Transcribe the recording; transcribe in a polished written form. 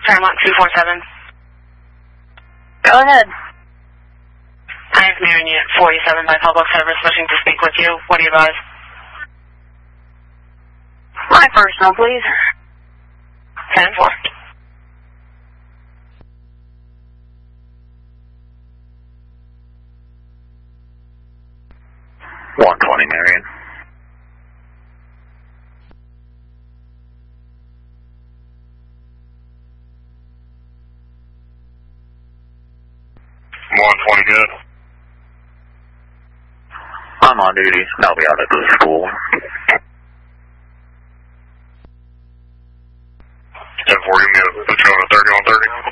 Fairmont 247. Go ahead. I have Marion Unit 47 by public service wishing to speak with you. What do you advise? My personal, please. 10-4. Marion. Good. I'm on duty. I'll be out at the school. 10-4, give me a 30 on 30.